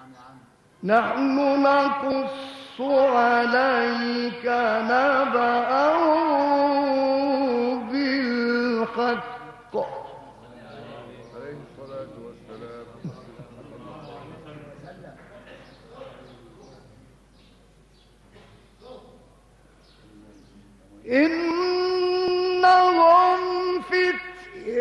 نحن نقص عليك نبأهم بالحق عليه الصلاة والسلام. إن